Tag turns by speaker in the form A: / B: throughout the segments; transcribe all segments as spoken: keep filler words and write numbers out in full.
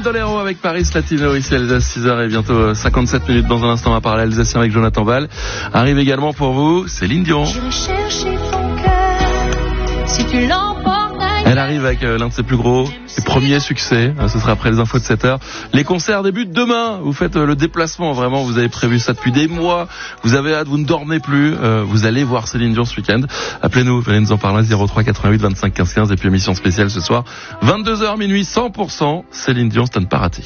A: Bandolero avec Paris Latino, ici Alsace, six heures et bientôt cinquante-sept minutes. Dans un instant, on va parler alsacien avec Jonathan Val. Arrive également pour vous Céline Dion.
B: J'irai chercher ton cœur, si tu l'emportes.
A: Elle arrive avec l'un de ses plus gros et premiers succès. Ce sera après les infos de sept heures. Les concerts débutent demain. Vous faites le déplacement, vraiment. Vous avez prévu ça depuis des mois. Vous avez hâte, vous ne dormez plus. Euh, vous allez voir Céline Dion ce week-end. Appelez-nous, venez nous en parler. zéro trois quatre-vingt-huit vingt-cinq quinze quinze. Et puis émission spéciale ce soir. vingt-deux heures minuit, cent pour cent. Céline Dion, c'est à ne pas rater.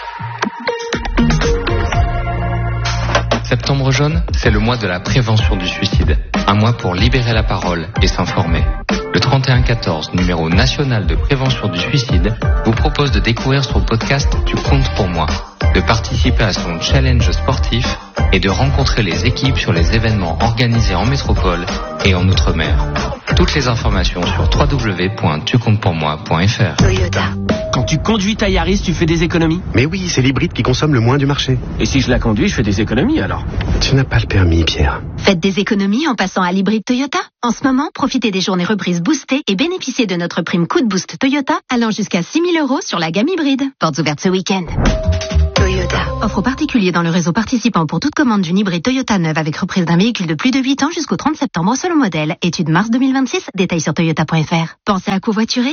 C: Septembre jaune, c'est le mois de la prévention du suicide. Un mois pour libérer la parole et s'informer. Le trente et un quatorze, numéro national de prévention du suicide, vous propose de découvrir son podcast Tu comptes pour moi, de participer à son challenge sportif et de rencontrer les équipes sur les événements organisés en métropole et en Outre-mer. Toutes les informations sur w w w point tu comptes pour moi point f r.
D: Toyota.
E: Quand tu conduis ta Yaris, tu fais des économies?
F: Mais oui, c'est l'hybride qui consomme le moins du marché.
E: Et si je la conduis, je fais des économies alors?
F: Tu n'as pas le permis, Pierre.
D: Faites des économies en passant à l'hybride Toyota. En ce moment, profitez des journées reprises boostées et bénéficiez de notre prime coup de boost Toyota allant jusqu'à six mille euros sur la gamme hybride. Portes ouvertes ce week-end. Toyota. Offre aux particuliers dans le réseau participant pour toute commande d'une hybride Toyota neuve avec reprise d'un véhicule de plus de huit ans jusqu'au trente septembre selon modèle. Étude mars deux mille vingt-six. Détails sur toyota point f r. Pensez à covoiturer?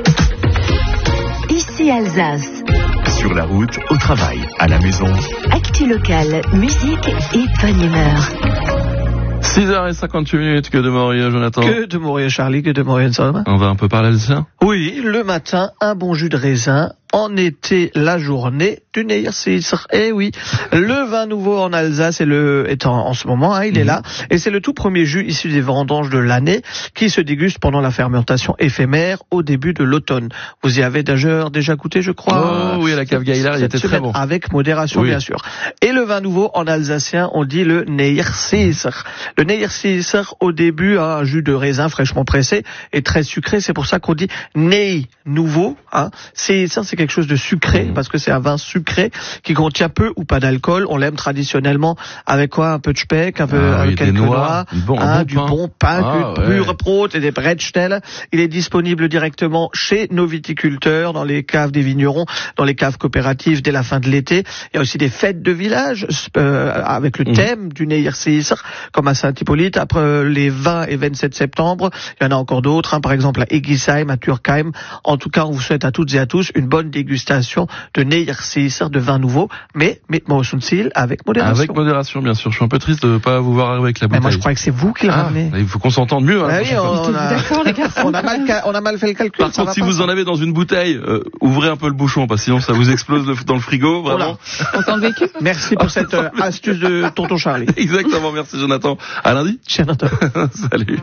D: Ici Alsace.
G: Sur la route, au travail, à la maison.
D: Actu locale, musique et bonne humeur.
A: six heures cinquante-huit minutes. Que de Maurice, Jonathan?
H: Que de Maurice, Charlie, que de Maurice, Salma.
A: On va un peu parler alsacien?
H: Oui, le matin, un bon jus de raisin. En été, la journée du Neiersis. Eh oui, le vin nouveau en Alsace est, le, est en, en ce moment, hein, il mmh. est là. Et c'est le tout premier jus issu des vendanges de l'année qui se déguste pendant la fermentation éphémère au début de l'automne. Vous y avez d'ailleurs déjà goûté, je crois.
A: Oh oui, à la cave Gaillard, il était très bon.
H: Avec modération, oui. Bien sûr. Et le vin nouveau en alsacien, on dit le Neiersis. Le Neiersis, au début, hein, un jus de raisin fraîchement pressé est très sucré. C'est pour ça qu'on dit Ney nouveau. Hein. C'est ça, c'est quelque chose de sucré, parce que c'est un vin sucré qui contient peu ou pas d'alcool. On l'aime traditionnellement avec quoi? Un peu de speck, un peu
A: ah,
H: avec quelques noix,
A: bon,
H: hein,
A: bon
H: du
A: pain.
H: bon pain,
A: ah,
H: du pur
A: ouais.
H: brot et des brettstellen. Il est disponible directement chez nos viticulteurs, dans les caves des vignerons, dans les caves coopératives dès la fin de l'été. Il y a aussi des fêtes de village euh, avec le mmh. thème du Neiersis, comme à Saint-Hippolyte. Après les vingt et vingt-sept septembre, il y en a encore d'autres, hein, par exemple à Egisheim, à Turkheim. En tout cas, on vous souhaite à toutes et à tous une bonne dégustation de Neiersis, de vin nouveau, mais mettez-moi au sounsil avec modération.
A: Avec modération, bien sûr. Je suis un peu triste de ne pas vous voir arriver avec la bouteille.
H: Mais moi, je crois que c'est vous qui le
A: ah,
H: ramenez.
A: Il faut qu'on s'entende mieux. Hein,
H: ah oui, on, on, a, on, a mal, on a mal fait le calcul.
A: Par contre, si vous en avez dans une bouteille, euh, ouvrez un peu le bouchon, parce que sinon ça vous explose le, dans le frigo. Vraiment.
I: On sent le vécu.
H: Merci pour cette euh, astuce de tonton Charlie.
A: Exactement, merci Jonathan. À lundi.
H: Jonathan.
A: Salut.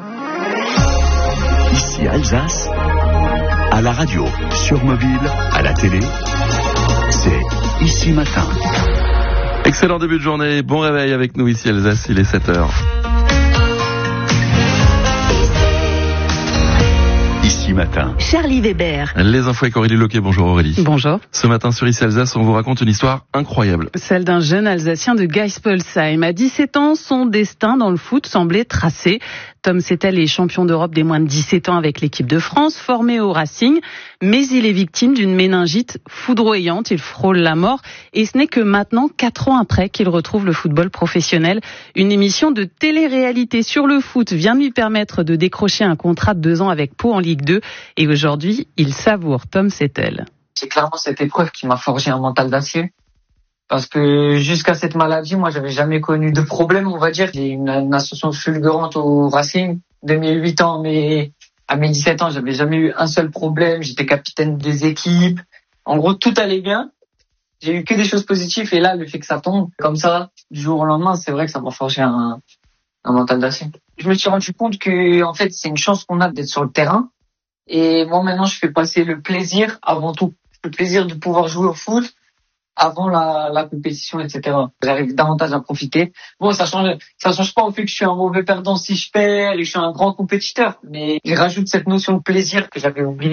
G: Ici Alsace, à la radio, sur mobile, à la télé, c'est Ici Matin.
A: Excellent début de journée, bon réveil avec nous ici Alsace, il est sept heures.
G: Ici Matin.
D: Charlie Weber.
A: Les infos avec Aurélie Loquet, bonjour Aurélie.
I: Bonjour.
A: Ce matin sur Ici Alsace, on vous raconte une histoire incroyable.
I: Celle d'un jeune Alsacien de Geispolsheim. À dix-sept ans, son destin dans le foot semblait tracé. Tom Settel est champion d'Europe des moins de dix-sept ans avec l'équipe de France, formé au Racing, mais il est victime d'une méningite foudroyante, il frôle la mort, et ce n'est que maintenant, quatre ans après, qu'il retrouve le football professionnel. Une émission de télé-réalité sur le foot vient de lui permettre de décrocher un contrat de deux ans avec Pau en Ligue deux, et aujourd'hui, il savoure Tom Settel.
J: C'est clairement cette épreuve qui m'a forgé un mental d'acier. Parce que jusqu'à cette maladie, moi, j'avais jamais connu de problème, on va dire. J'ai une, une association fulgurante au Racing, de mes huit ans, mais à mes dix-sept ans, j'avais jamais eu un seul problème. J'étais capitaine des équipes. En gros, tout allait bien. J'ai eu que des choses positives. Et là, le fait que ça tombe comme ça, du jour au lendemain, c'est vrai que ça m'a forgé un, un mental d'acier. Je me suis rendu compte que, en fait, c'est une chance qu'on a d'être sur le terrain. Et moi, maintenant, je fais passer le plaisir avant tout. Le plaisir de pouvoir jouer au foot avant la, la compétition, et cetera. J'arrive davantage à profiter. Bon, ça change, ça change pas au fait que je suis un mauvais perdant si je perds et je suis un grand compétiteur. Mais je rajoute cette notion de plaisir que j'avais oubliée.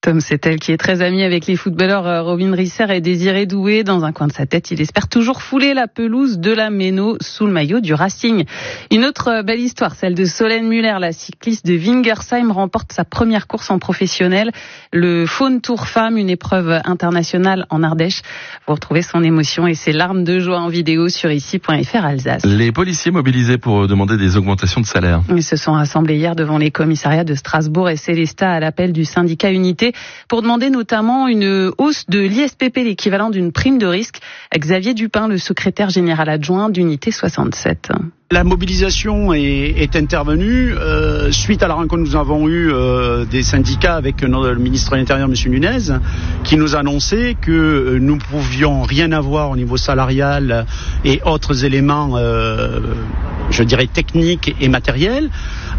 I: Tom Settel qui est très ami avec les footballeurs Robin Risser et Désiré Doué. Dans un coin de sa tête, il espère toujours fouler la pelouse de la Méno sous le maillot du Racing. Une autre belle histoire, celle de Solène Müller, la cycliste de Wingersheim, remporte sa première course en professionnel, le Faune Tour Femmes, une épreuve internationale en Ardèche. Vous retrouvez son émotion et ses larmes de joie en vidéo sur ici point f r Alsace.
A: Les policiers mobilisés pour demander des augmentations de salaire.
I: Ils se sont rassemblés hier devant les commissariats de Strasbourg et Célestat à l'appel du syndicat Unité pour demander notamment une hausse de l'I S P P, l'équivalent d'une prime de risque. Xavier Dupin, le secrétaire général adjoint d'Unité soixante-sept.
K: La mobilisation est, est intervenue euh, suite à la rencontre que nous avons eue euh, des syndicats avec notre, le ministre de l'Intérieur, M. Nunez, qui nous annonçait que nous ne pouvions rien avoir au niveau salarial et autres éléments, euh, je dirais, techniques et matériels,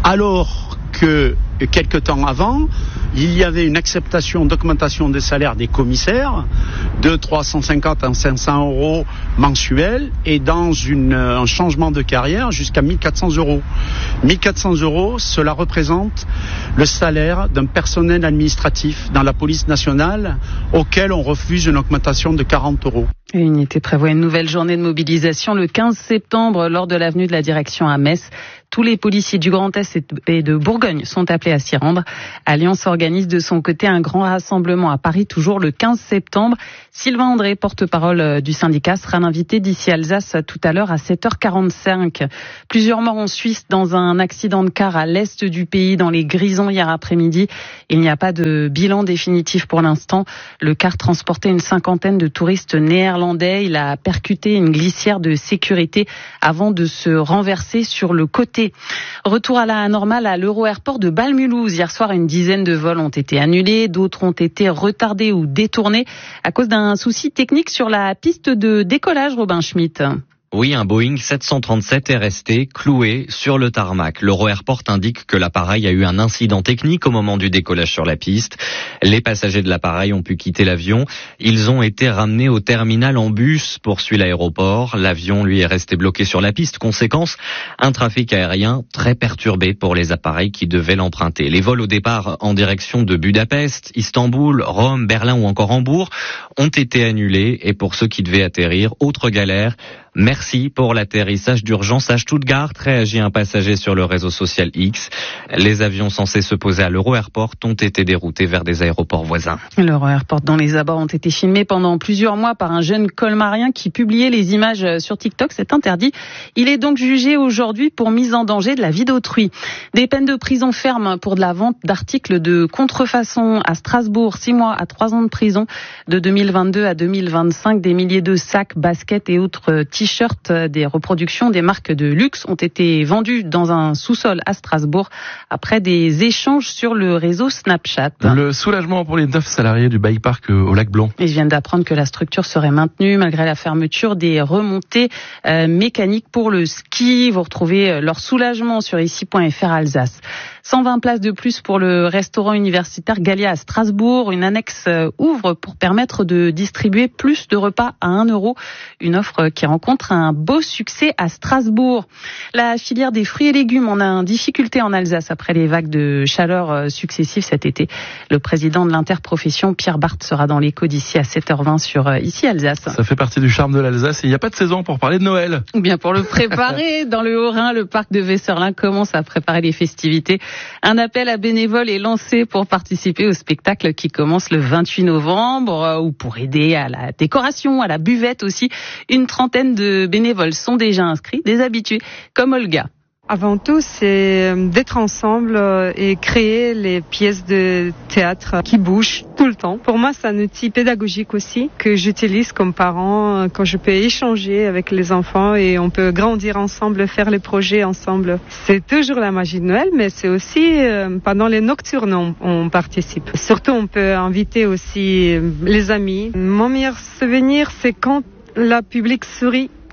K: alors que quelque temps avant, il y avait une acceptation d'augmentation des salaires des commissaires de trois cent cinquante à cinq cents euros mensuels et dans une, un changement de carrière jusqu'à mille quatre cents euros. mille quatre cents euros, cela représente le salaire d'un personnel administratif dans la police nationale auquel on refuse une augmentation de quarante euros.
I: L'unité prévoit une nouvelle journée de mobilisation le quinze septembre lors de l'avenue de la Direction à Metz. Tous les policiers du Grand Est et de Bourgogne sont appelés à s'y rendre. Alliance organise de son côté un grand rassemblement à Paris, toujours le quinze septembre. Sylvain André, porte-parole du syndicat, sera l'invité d'ici Alsace tout à l'heure à sept heures quarante-cinq. Plusieurs morts en Suisse dans un accident de car à l'est du pays, dans les Grisons hier après-midi. Il n'y a pas de bilan définitif pour l'instant. Le car transportait une cinquantaine de touristes néerlandais. Il a percuté une glissière de sécurité avant de se renverser sur le côté. Retour à la normale à l'Euro-Airport de Bâle-Mulhouse. Hier soir, une dizaine de vols ont été annulés, d'autres ont été retardés ou détournés à cause d'un souci technique sur la piste de décollage, Robin Schmitt.
C: Oui, un Boeing sept cent trente-sept est resté cloué sur le tarmac. L'Euro-Airport indique que l'appareil a eu un incident technique au moment du décollage sur la piste. Les passagers de l'appareil ont pu quitter l'avion. Ils ont été ramenés au terminal en bus, poursuit l'aéroport. L'avion, lui, est resté bloqué sur la piste. Conséquence, un trafic aérien très perturbé pour les appareils qui devaient l'emprunter. Les vols au départ en direction de Budapest, Istanbul, Rome, Berlin ou encore Hambourg ont été annulés. Et pour ceux qui devaient atterrir, autre galère. Merci pour l'atterrissage d'urgence à Stuttgart, réagit un passager sur le réseau social X. Les avions censés se poser à l'Euro-Airport ont été déroutés vers des aéroports voisins.
I: L'Euro-Airport dont les abords ont été filmés pendant plusieurs mois par un jeune colmarien qui publiait les images sur TikTok. C'est interdit. Il est donc jugé aujourd'hui pour mise en danger de la vie d'autrui. Des peines de prison ferme pour de la vente d'articles de contrefaçon à Strasbourg. Six mois à trois ans de prison de deux mille vingt-deux à deux mille vingt-cinq. Des milliers de sacs, baskets et autres t-shirts, des reproductions des marques de luxe ont été vendus dans un sous-sol à Strasbourg après des échanges sur le réseau Snapchat.
A: Le soulagement pour les neuf salariés du bike park au Lac Blanc.
I: Ils viennent d'apprendre que la structure serait maintenue malgré la fermeture des remontées euh, mécaniques pour le ski. Vous retrouvez leur soulagement sur ici point f r Alsace. cent vingt places de plus pour le restaurant universitaire Gallia à Strasbourg. Une annexe ouvre pour permettre de distribuer plus de repas à un euro. Une offre qui rencontre un beau succès à Strasbourg. La filière des fruits et légumes en a une difficulté en Alsace après les vagues de chaleur successives cet été. Le président de l'interprofession, Pierre Barthes, sera dans l'écho d'ici à sept heures vingt sur Ici Alsace.
A: Ça fait partie du charme de l'Alsace et il n'y a pas de saison pour parler de Noël.
I: Ou bien pour le préparer, dans le Haut-Rhin, le parc de Vesserlin commence à préparer les festivités. Un appel à bénévoles est lancé pour participer au spectacle qui commence le vingt-huit novembre ou pour aider à la décoration, à la buvette aussi. Une trentaine de bénévoles sont déjà inscrits, des habitués comme Olga.
L: Avant tout, c'est d'être ensemble et créer les pièces de théâtre qui bougent tout le temps. Pour moi, c'est un outil pédagogique aussi que j'utilise comme parent quand je peux échanger avec les enfants et on peut grandir ensemble, faire les projets ensemble. C'est toujours la magie de Noël, mais c'est aussi pendant les nocturnes on, on participe. Surtout, on peut inviter aussi les amis. Mon meilleur souvenir, c'est quand le public sourit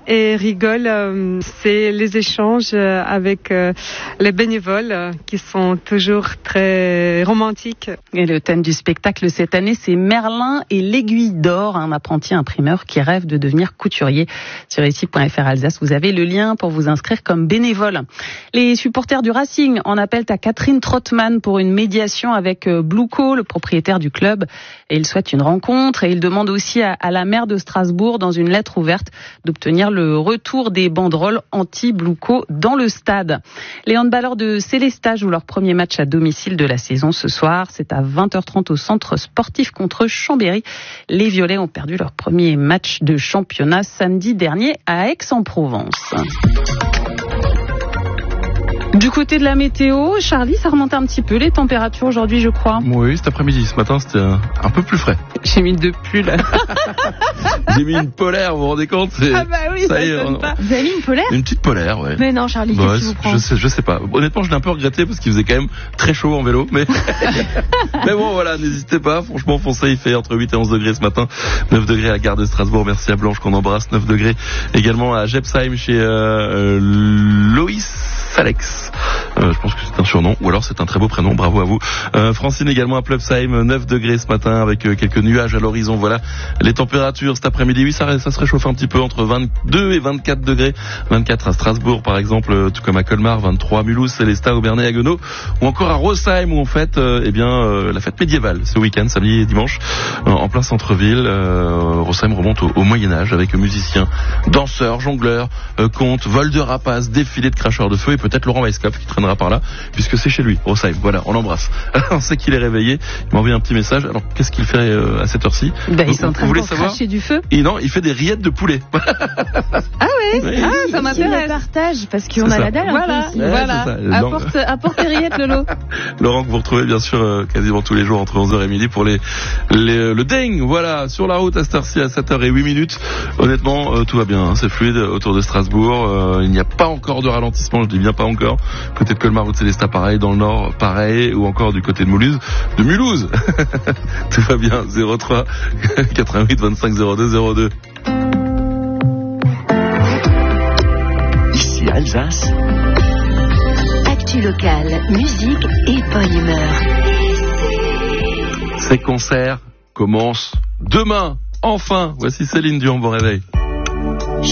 L: et rigole. Euh, c'est les échanges avec euh, les bénévoles euh, qui sont toujours très romantiques.
I: Et le thème du spectacle cette année, c'est Merlin et l'aiguille d'or, un apprenti imprimeur qui rêve de devenir couturier. Sur ici point f r Alsace, vous avez le lien pour vous inscrire comme bénévole. Les supporters du Racing en appellent à Catherine Trottmann pour une médiation avec Blueco, le propriétaire du club. Et il souhaite une rencontre et il demande aussi à, à la maire de Strasbourg, dans une lettre ouverte, d'obtenir le retour des banderoles anti-Blueco dans le stade. Les handballeurs de Célestat jouent leur premier match à domicile de la saison ce soir. C'est à vingt heures trente au centre sportif contre Chambéry. Les Violets ont perdu leur premier match de championnat samedi dernier à Aix-en-Provence. Du côté de la météo, Charlie, ça remonte un petit peu les températures aujourd'hui, je crois.
A: Oui, cet après-midi, ce matin, c'était un, un peu plus frais.
I: J'ai mis deux pulls.
A: J'ai mis une polaire, vous vous rendez compte?
I: Ah bah oui, ça, ça y est, on... pas. Vous avez mis une polaire?
A: Une petite polaire, ouais.
I: Mais non, Charlie,
A: bah,
I: qu'est-ce qui vous prend?
A: je sais, je sais pas. Honnêtement, je l'ai un peu regretté parce qu'il faisait quand même très chaud en vélo, mais mais bon, voilà, n'hésitez pas. Franchement, foncez, il fait entre huit et onze degrés ce matin, neuf degrés à la gare de Strasbourg. Merci à Blanche qu'on embrasse, neuf degrés également à Jepsheim chez euh, Loïs Alex. Euh, je pense que c'est un surnom, ou alors c'est un très beau prénom, bravo à vous. Euh, Francine également à Plopsheim, neuf degrés ce matin avec euh, quelques nuages à l'horizon. Voilà les températures cet après-midi. Oui, ça, ça se réchauffe un petit peu entre vingt-deux et vingt-quatre degrés. vingt-quatre à Strasbourg par exemple, euh, tout comme à Colmar, vingt-trois à Mulhouse, Célestat, Aubernais, Haguenau, ou encore à Rosheim où on fête euh, eh bien, euh, la fête médiévale ce week-end, samedi et dimanche, euh, en plein centre-ville. Euh, Rosheim remonte au, au Moyen-Âge avec musiciens, danseurs, jongleurs, euh, contes, vols de rapaces, défilés de cracheurs de feu et peut-être Laurent Weisskopf qui traînera par là, puisque c'est chez lui, Rosheim. Voilà, on l'embrasse. On sait qu'il est réveillé. Il m'a envoyé un petit message. Alors, qu'est-ce qu'il fait euh, à cette heure-ci?
I: Ben, il est en train de cracher du feu.
A: Et non, il fait des rillettes de poulet.
I: Ah ouais, oui. Ah, ça m'intéresse.
M: Il partage, parce qu'on a la dalle.
I: Voilà,
M: un peu
I: ouais, voilà. Apporte, apporte tes rillettes, Lolo.
A: Laurent, que vous retrouvez bien sûr euh, quasiment tous les jours entre onze heures et midi pour les, les le ding. Voilà, sur la route à cette heure-ci à sept heures huit minutes. Honnêtement, euh, tout va bien, hein, c'est fluide autour de Strasbourg. Euh, il n'y a pas encore de ralentissement, je dis bien pas encore. Côté de Colmar ou de Célestat, pareil. Dans le nord, pareil. Ou encore du côté de Mulhouse. De Mulhouse tout va bien. zéro trois quatre-vingt-huit vingt-cinq zéro deux zéro deux.
G: Ici Alsace.
D: Actu locale, musique et bonne humeur.
A: Ces concerts commencent demain. Enfin, voici Céline Dion, bon réveil.